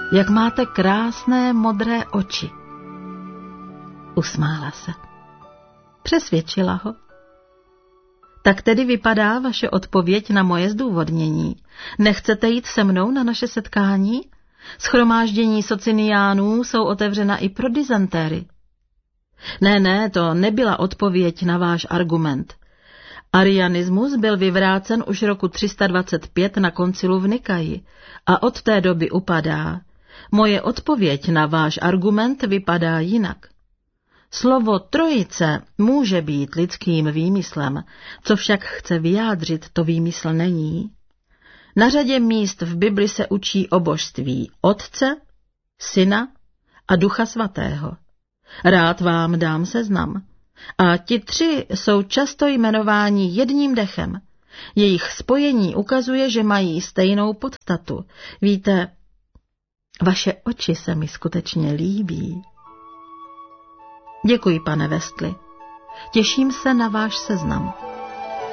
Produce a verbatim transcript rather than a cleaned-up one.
jak máte krásné modré oči. Usmála se. Přesvědčila ho. Tak tedy vypadá vaše odpověď na moje zdůvodnění. Nechcete jít se mnou na naše setkání? Shromáždění sociniánů jsou otevřena i pro dizentéry. Ne, ne, to nebyla odpověď na váš argument. Arianismus byl vyvrácen už roku tři sta dvacet pět na koncilu v Nikaji a od té doby upadá. Moje odpověď na váš argument vypadá jinak. Slovo trojice může být lidským výmyslem, co však chce vyjádřit, to výmysl není. Na řadě míst v Bibli se učí o božství Otce, Syna a Ducha Svatého. Rád vám dám seznam. A ti tři jsou často jmenováni jedním dechem. Jejich spojení ukazuje, že mají stejnou podstatu. Víte, vaše oči se mi skutečně líbí. Děkuji, pane Westley. Těším se na váš seznam.